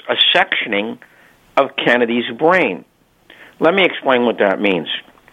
a sectioning of Kennedy's brain. Let me explain what that means.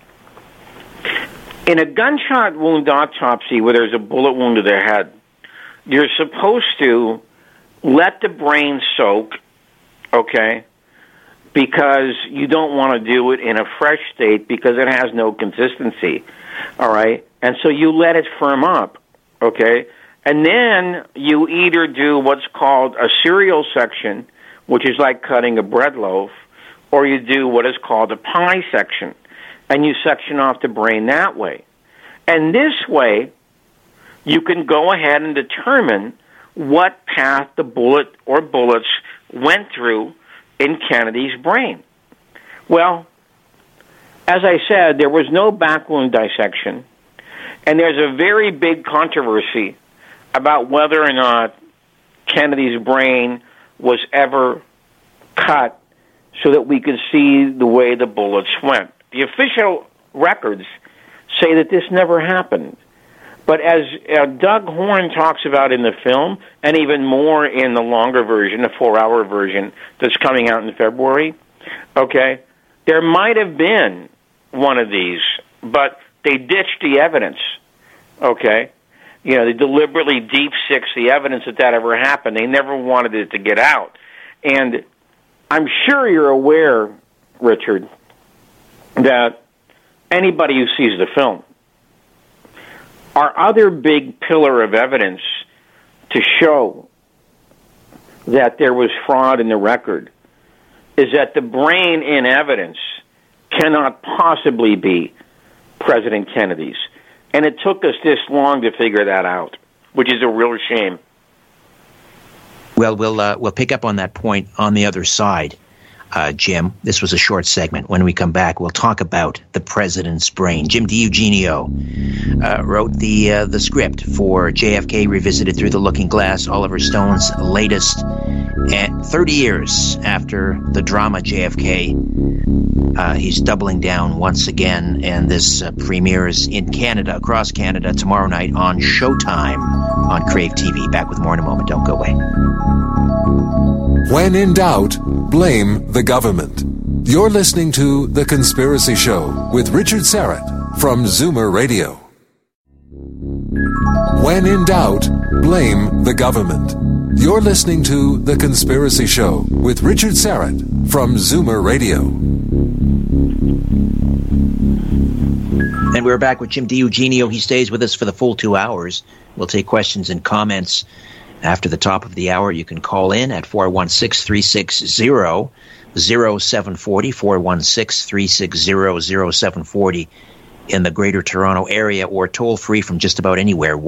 In a gunshot wound autopsy where there's a bullet wound to the head, you're supposed to let the brain soak, okay, because you don't want to do it in a fresh state because it has no consistency, all right? And so you let it firm up, okay? And then you either do what's called a serial section, which is like cutting a bread loaf, or you do what is called a pie section, and you section off the brain that way. And this way, you can go ahead and determine what path the bullet or bullets went through in Kennedy's brain. Well, as I said, there was no back wound dissection, and there's a very big controversy about whether or not Kennedy's brain was ever cut so that we could see the way the bullets went. The official records say that this never happened. But as Doug Horn talks about in the film, and even more in the longer version, the 4-hour version that's coming out in February, okay, there might have been one of these, but they ditched the evidence, okay? You know, they deliberately deep-sixed the evidence that ever happened. They never wanted it to get out. And I'm sure you're aware, Richard, that anybody who sees the film, our other big pillar of evidence to show that there was fraud in the record is that the brain in evidence cannot possibly be President Kennedy's. And it took us this long to figure that out, which is a real shame. Well, we'll pick up on that point on the other side, Jim. This was a short segment. When we come back, we'll talk about the president's brain. Jim DiEugenio wrote the script for JFK Revisited Through the Looking Glass, Oliver Stone's latest. And 30 years after the drama JFK, he's doubling down once again, and this premieres in Canada, across Canada, tomorrow night on Showtime on Crave TV. Back with more in a moment. Don't go away. When in doubt, blame the government. You're listening to The Conspiracy Show with Richard Syrett from Zoomer Radio. When in doubt, blame the government. You're listening to The Conspiracy Show with Richard Syrett from Zoomer Radio. And we're back with Jim DiEugenio. He stays with us for the full 2 hours. We'll take questions and comments after the top of the hour. You can call in at 416-360-0740, 416-360-0740 in the Greater Toronto area, or toll free from just about anywhere,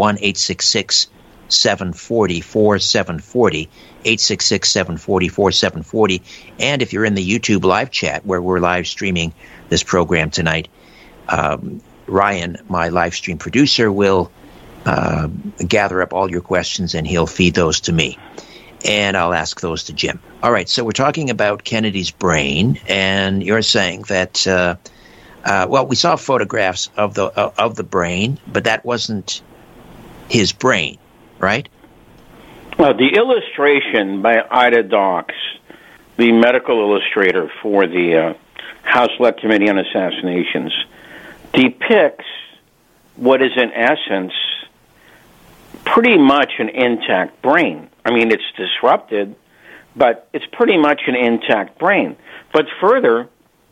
1-866-740-4740, 866-740-4740. And if you're in the YouTube live chat where we're live streaming this program tonight, Ryan, my live stream producer, will gather up all your questions and he'll feed those to me. And I'll ask those to Jim. All right, so we're talking about Kennedy's brain, and you're saying that, well, we saw photographs of the brain, but that wasn't his brain, right? Well, the illustration by Ida Dawkes, the medical illustrator for the House Select Committee on Assassinations, depicts what is in essence pretty much an intact brain. I mean, it's disrupted, but it's pretty much an intact brain. But further,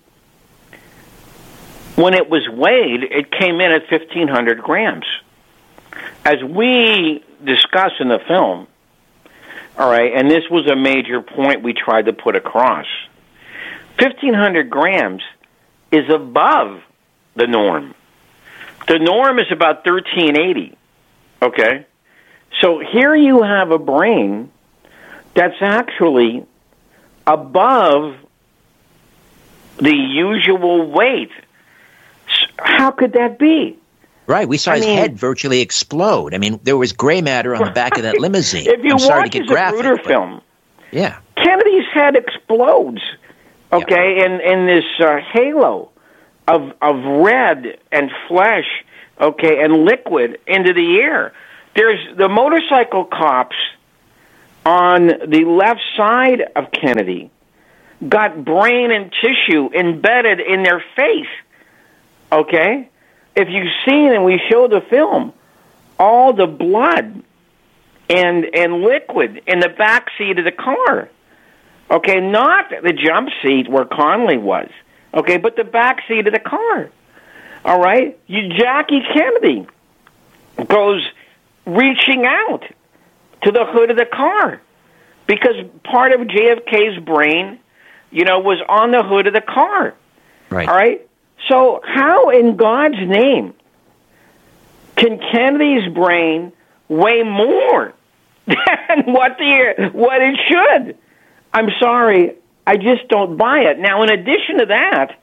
when it was weighed, it came in at 1,500 grams. As we discuss in the film, all right, and this was a major point we tried to put across, 1,500 grams is above the norm. The norm is about 1,380, okay? So here you have a brain that's actually above the usual weight. How could that be? Right, we saw his head virtually explode. I mean, there was gray matter on the back of that limousine. If you watch the Zapruder film, yeah, Kennedy's head explodes, okay, in this halo of red and flesh, okay, and liquid into the air. There's the motorcycle cops on the left side of Kennedy got brain and tissue embedded in their face. Okay? If you've seen, and we show the film, all the blood and liquid in the back seat of the car. Okay, not the jump seat where Connolly was. Okay, but the back seat of the car. All right? Jackie Kennedy goes reaching out to the hood of the car because part of JFK's brain, was on the hood of the car. Right. All right? So how in God's name can Kennedy's brain weigh more than what it should? I'm sorry, I just don't buy it. Now, in addition to that,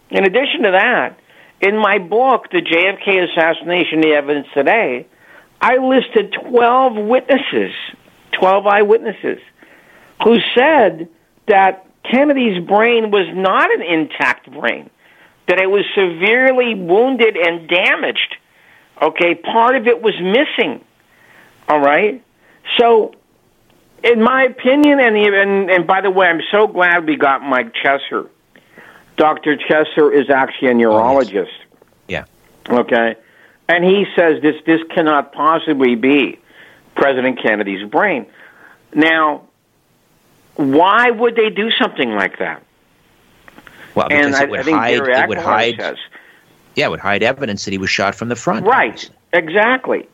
in my book, The JFK Assassination, The Evidence Today, I listed 12 eyewitnesses, who said that Kennedy's brain was not an intact brain, that it was severely wounded and damaged. Okay, part of it was missing. All right? So, in my opinion, and by the way, I'm so glad we got Mike Chesser. Dr. Chesser is actually a neurologist. Yeah. Okay? And he says this cannot possibly be President Kennedy's brain. Now, why would they do something like that? Well, because and it would says, it would hide evidence that he was shot from the front. Right. Exactly.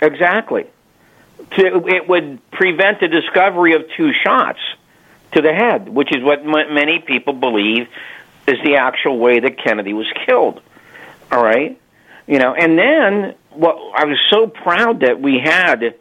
It would prevent the discovery of 2 shots to the head, which is what many people believe is the actual way that Kennedy was killed. All right? And then I was so proud that we had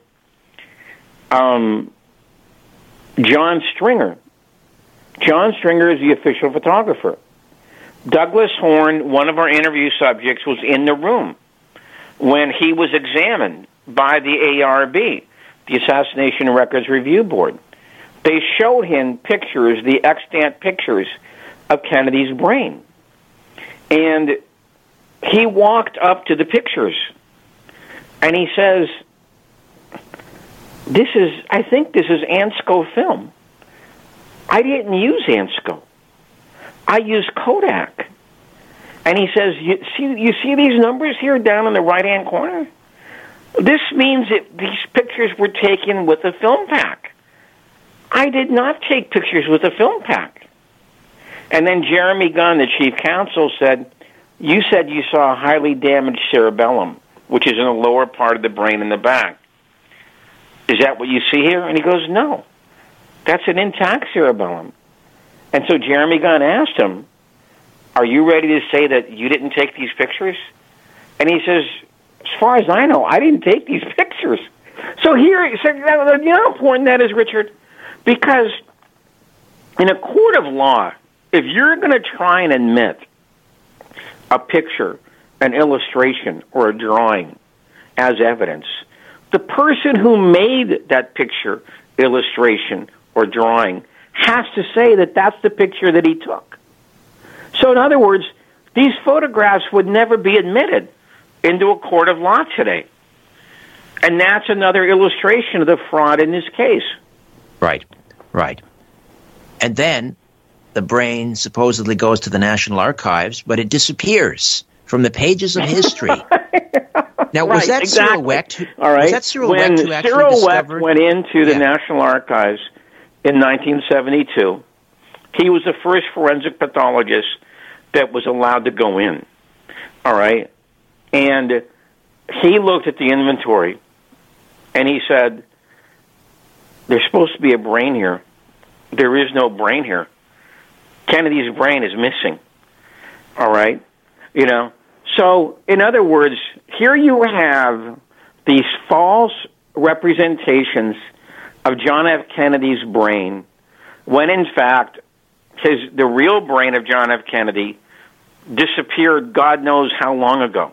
John Stringer. John Stringer is the official photographer. Douglas Horn, one of our interview subjects, was in the room when he was examined by the ARB, the Assassination Records Review Board. They showed him pictures, the extant pictures of Kennedy's brain. And he walked up to the pictures and he says, I think this is Ansco film. I didn't use Ansco. I used Kodak. And he says, you see these numbers here down in the right-hand corner? This means that these pictures were taken with a film pack. I did not take pictures with a film pack. And then Jeremy Gunn, the chief counsel, said you saw a highly damaged cerebellum, which is in the lower part of the brain in the back. Is that what you see here? And he goes, no, that's an intact cerebellum. And so Jeremy Gunn asked him, are you ready to say that you didn't take these pictures? And he says, as far as I know, I didn't take these pictures. So you know how important that is, Richard? Because in a court of law, if you're going to try and admit a picture, an illustration, or a drawing as evidence, the person who made that picture, illustration, or drawing has to say that that's the picture that he took. So in other words, these photographs would never be admitted into a court of law today. And that's another illustration of the fraud in this case. Right. And then the brain supposedly goes to the National Archives, but it disappears from the pages of history. Now, was that Cyril Wecht? All right. Was that Cyril Wecht who actually Cyril discovered? Wecht went into the National Archives in 1972. He was the first forensic pathologist that was allowed to go in. All right. And he looked at the inventory, and he said, there's supposed to be a brain here. There is no brain here. Kennedy's brain is missing. All right? So, in other words, here you have these false representations of John F. Kennedy's brain, when in fact, the real brain of John F. Kennedy disappeared God knows how long ago.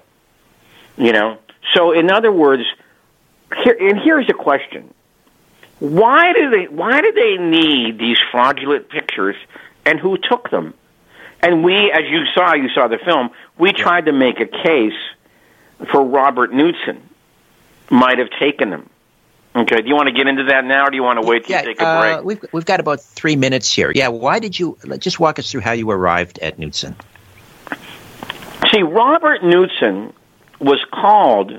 So, in other words, here's the question. Why do they need these fraudulent pictures, and who took them? And we, as you saw the film, we tried to make a case for Robert Knudsen might have taken them. Okay. Do you want to get into that now, or do you want to wait till you take a break? We've got about 3 minutes here. Yeah. Why did you just walk us through how you arrived at Knutson? See, Robert Knutson was called,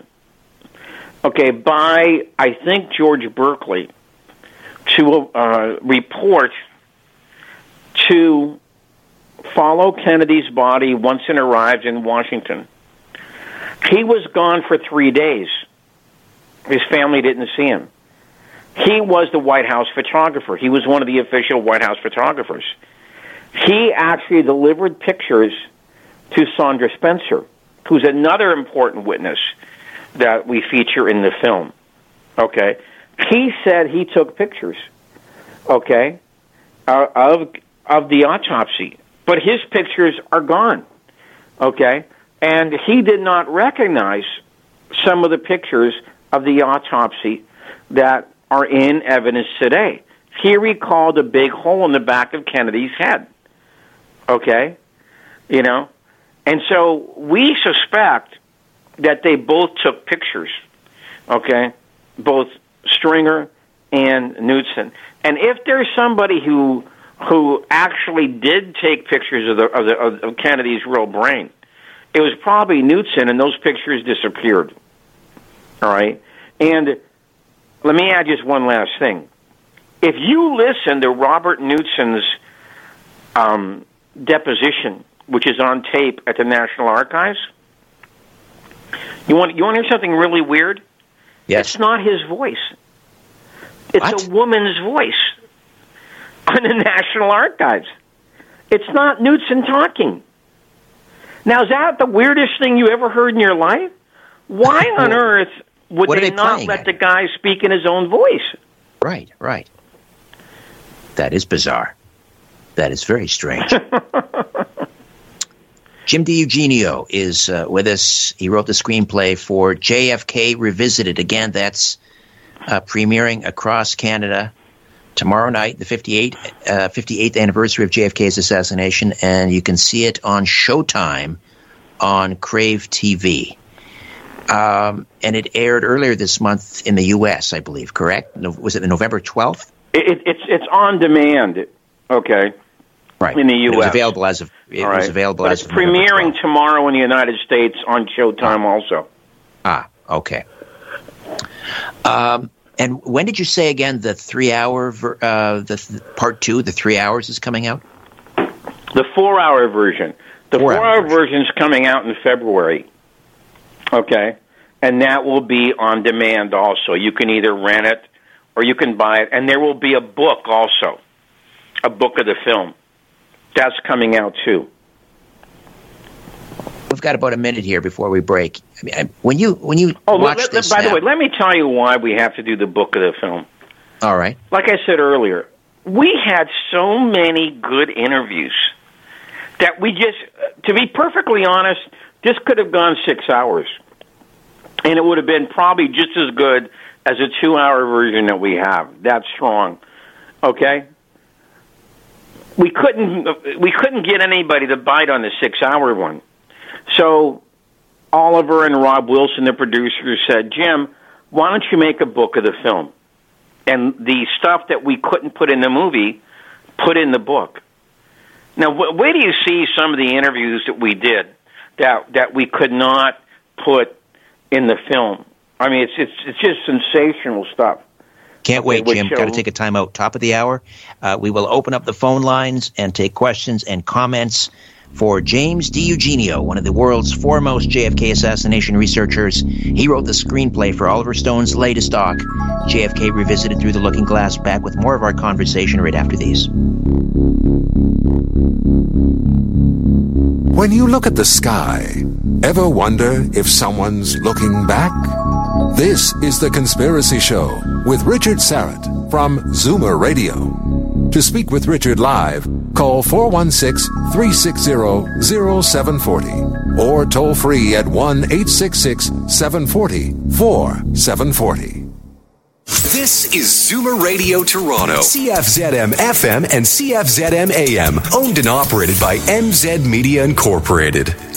by, I think, George Berkeley to report to follow Kennedy's body once it arrived in Washington. He was gone for 3 days. His family didn't see him. He was the White House photographer. He was one of the official White House photographers. He actually delivered pictures to Sandra Spencer, who's another important witness that we feature in the film. Okay? He said he took pictures, of the autopsy, but his pictures are gone, and he did not recognize some of the pictures of the autopsy that are in evidence today. He recalled a big hole in the back of Kennedy's head, and so we suspect that they both took pictures, both Stringer and Knutson. And if there's somebody who actually did take pictures of Kennedy's real brain, it was probably Knutson, and those pictures disappeared. All right? And let me add just one last thing. If you listen to Robert Knutson's deposition, which is on tape at the National Archives, you want to hear something really weird? Yes. It's not his voice. It's a woman's voice on the National Archives. It's not Knutson talking. Now, is that the weirdest thing you ever heard in your life? Why on earth would they not let the guy speak in his own voice? Right. That is bizarre. That is very strange. Jim DiEugenio is with us. He wrote the screenplay for JFK Revisited. Again, that's premiering across Canada tomorrow night, the 58th anniversary of JFK's assassination, and you can see it on Showtime on Crave TV. And it aired earlier this month in the U.S., I believe, correct? Was it the November 12th? It's on demand, right. In the U.S. It was available as of but it's premiering tomorrow in the United States on Showtime also. Okay. And when did you say again the 3-hour, the part 2, the 3 hours is coming out? The 4-hour version. The 4-hour version is coming out in February. And that will be on demand also. You can either rent it or you can buy it. And there will be a book also, a book of the film. That's coming out too. We've got about a minute here before we break. I mean, when you watch this. By the way, let me tell you why we have to do the book of the film. All right. Like I said earlier, we had so many good interviews that we just, to be perfectly honest, this could have gone 6 hours, and it would have been probably just as good as a 2-hour version that we have. That's strong. We couldn't get anybody to bite on the 6-hour one. So Oliver and Rob Wilson, the producers, said, Jim, why don't you make a book of the film? And the stuff that we couldn't put in the movie, put in the book. Now, where do you see some of the interviews that we did that we could not put in the film? I mean, it's just sensational stuff. Can't wait, Jim. Got to take a time out. Top of the hour. We will open up the phone lines and take questions and comments for James DiEugenio, one of the world's foremost JFK assassination researchers. He wrote the screenplay for Oliver Stone's latest doc, JFK Revisited Through the Looking Glass. Back with more of our conversation right after these. When you look at the sky, ever wonder if someone's looking back? This is The Conspiracy Show with Richard Syrett from Zoomer Radio. To speak with Richard live, call 416-360-0740 or toll free at 1-866-740-4740. This is Zoomer Radio Toronto, CFZM FM and CFZM AM, owned and operated by MZ Media Incorporated.